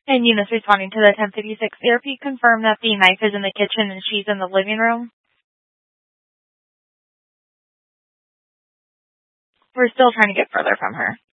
And Eunice responding to the 1056 therapy confirmed that the knife is in the kitchen and she's in the living room. We're still trying to get further from her.